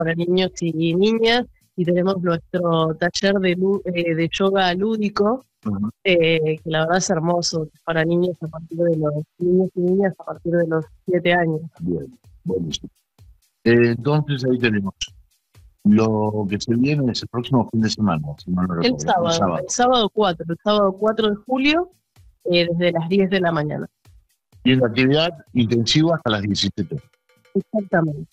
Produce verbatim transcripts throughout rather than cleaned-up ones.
para niños y niñas, y tenemos nuestro taller de, lu- eh, de yoga lúdico, Ujú. eh, que la verdad es hermoso, para niños a partir de los niños y niñas a partir de los siete años. Bien, buenísimo. Eh, entonces ahí tenemos lo que se viene es el próximo fin de semana, si no lo El recuerdo, sábado, el sábado. el sábado cuatro, el sábado cuatro de julio, eh, desde las diez de la mañana. Y en la actividad intensiva hasta las diecisiete. Exactamente.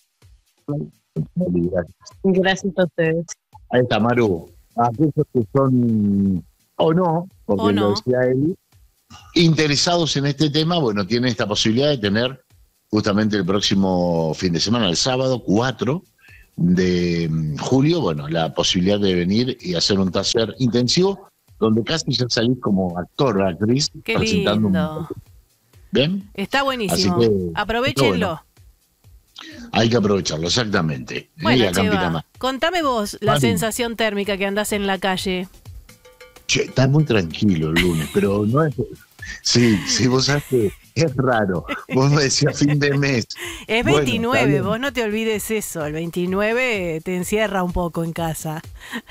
Gracias. Gracias a ustedes. Ahí está, Maru. Aquellos que son, o no, porque O no. lo decía él, interesados en este tema, bueno, tienen esta posibilidad de tener justamente el próximo fin de semana, el sábado cuatro de julio, bueno, la posibilidad de venir y hacer un taller intensivo donde casi ya salís como actor o actriz Qué presentando lindo. un... ¿Ven? Está buenísimo. Así que, Aprovechenlo. bueno. Hay que aprovecharlo, exactamente. Bueno, Y a Campina Cheva, más. contame vos la Manu. sensación térmica que andás en la calle. Che, está muy tranquilo el lunes, pero no es... Sí, sí, vos sabés que es raro. Vos me decías fin de mes. Es Bueno, veintinueve, está bien. vos no te olvides eso. El veintinueve te encierra un poco en casa.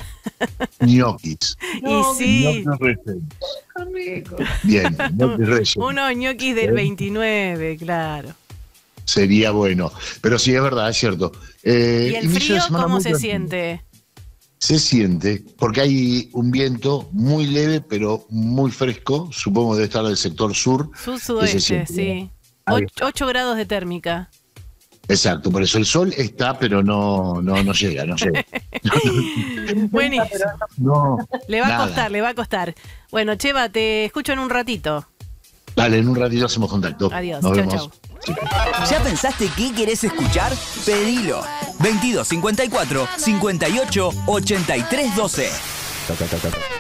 Ñoquis. y sí, Ñoquis reyes. Bien, ñoquis reyes. unos ñoquis del ¿Eh? veintinueve, claro. Sería bueno. Pero sí, es verdad, es cierto. Eh, ¿Y el inicio de frío semana cómo muy se tranquilo. siente? Se siente, porque hay un viento muy leve, pero muy fresco. Supongo debe estar del sector sur. Sur que se sudoeste, siente, sí. ¿no? Ahí Och- ocho grados de térmica. Exacto, por eso el sol está, pero no, no, no llega, no llega. Buenísimo. No, Le va a nada. costar, le va a costar. Bueno, Cheva, te escucho en un ratito. Dale, en un ratito hacemos contacto. Adiós, Nos chau, vemos. chau. Sí. ¿Ya pensaste qué querés escuchar? Pedilo. veintidós cincuenta y cuatro cincuenta y ocho ochenta y tres doce.